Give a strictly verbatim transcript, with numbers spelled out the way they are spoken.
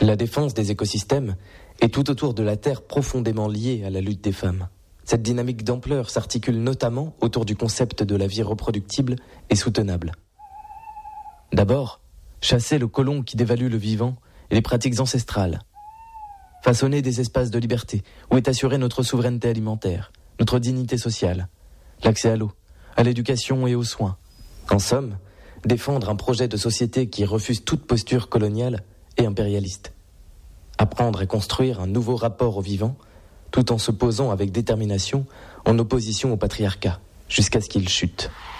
La défense des écosystèmes est tout autour de la Terre profondément liée à la lutte des femmes. Cette dynamique d'ampleur s'articule notamment autour du concept de la vie reproductible et soutenable. D'abord, chasser le colon qui dévalue le vivant et les pratiques ancestrales. Façonner des espaces de liberté où est assurée notre souveraineté alimentaire, notre dignité sociale, l'accès à l'eau, à l'éducation et aux soins. En somme, défendre un projet de société qui refuse toute posture coloniale et impérialiste. Apprendre et construire un nouveau rapport au vivant, tout en se posant avec détermination en opposition au patriarcat, jusqu'à ce qu'il chute.